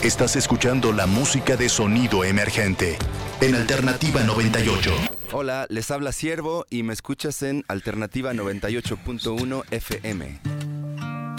Estás escuchando la música de Sonido Emergente en Alternativa 98. Hola, les habla Ciervo y me escuchas en Alternativa 98.1 FM.